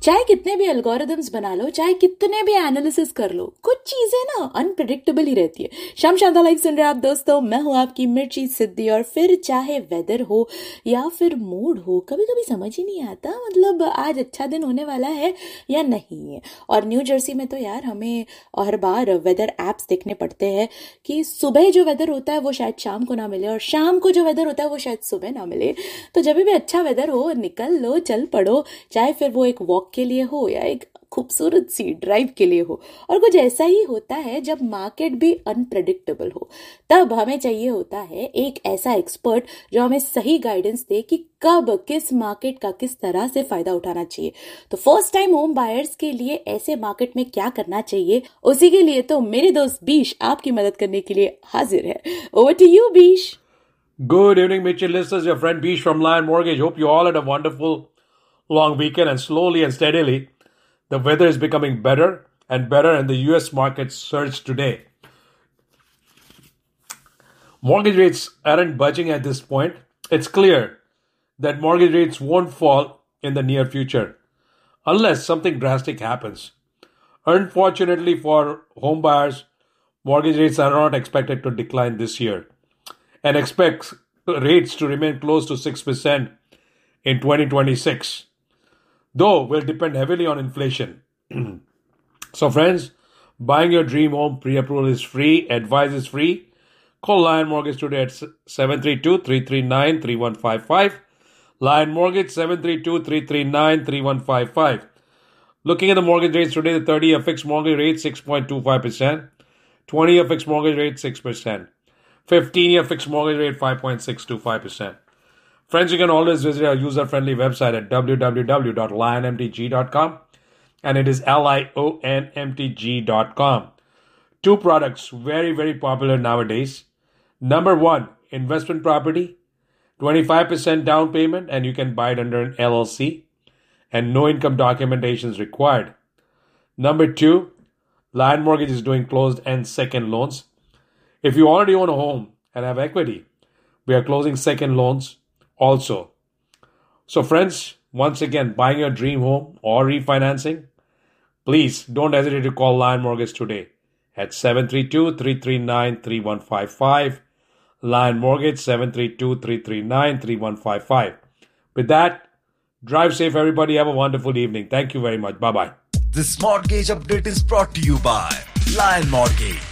चाहे कितने भी एल्गोरिदम्स बना लो, चाहे कितने भी एनालिसिस कर लो, कुछ चीजें ना अनप्रिडिक्टेबल ही रहती है। शाम शांता लाइव सुन रहे आप दोस्तों, मैं हूं आपकी मिर्ची सिद्धि। और फिर चाहे वेदर हो या फिर मूड हो, कभी कभी समझ ही नहीं आता मतलब आज अच्छा दिन होने वाला है या नहीं है। और न्यू जर्सी में तो यार हमें हर बार वेदर एप्स देखने पड़ते हैं कि सुबह जो वेदर होता है वो शायद शाम को ना मिले, और शाम को जो वेदर होता है वो शायद सुबह ना मिले। तो जब भी अच्छा वेदर हो, निकल लो, चल पड़ो, चाहे फिर वो एक वॉक के लिए हो या एक खूबसूरत सी ड्राइव के लिए हो। और कुछ ऐसा ही होता है जब मार्केट भी अनप्रेडिक्टेबल हो, तब हमें चाहिए होता है एक ऐसा एक्सपर्ट जो हमें सही गाइडेंस दे कि कब किस मार्केट का किस तरह से फायदा उठाना चाहिए। तो फर्स्ट टाइम होम बायर्स के लिए ऐसे मार्केट में क्या करना चाहिए, उसी के लिए तो मेरे दोस्त बीश आपकी मदद करने के लिए हाजिर है। Over to you बीश। Good evening, Mitchell listeners. Your friend Bish from Lion Mortgage. Hope you all had a wonderful long weekend, and slowly and steadily, the weather is becoming better and better, and the US market surged today. Mortgage rates aren't budging at this point. It's clear that mortgage rates won't fall in the near future unless something drastic happens. Unfortunately for home buyers, mortgage rates are not expected to decline this year, and expects rates to remain close to 6% in 2026, though will depend heavily on inflation. So friends, buying your dream home pre-approval is free, advice is free. Call Lion Mortgage today at 732-339-3155. Lion Mortgage 732-339-3155. Looking at the mortgage rates today, the 30-year fixed mortgage rate 6.25%, 20-year fixed mortgage rate 6%. 15-year fixed mortgage rate 5.625%. Friends, you can always visit our user-friendly website at www.lionmtg.com, and it is LIONMTG.com. Two products very, very popular nowadays. Number one, investment property, 25% down payment, and you can buy it under an LLC, and no income documentation is required. Number two, Lion Mortgage is doing closed-end second loans. If you already own a home and have equity, we are closing second loans also. So friends, once again, buying your dream home or refinancing, please don't hesitate to call Lion Mortgage today at 732-339-3155. Lion Mortgage 732-339-3155. With that, drive safe everybody. Have a wonderful evening. Thank you very much. Bye-bye. This mortgage update is brought to you by Lion Mortgage.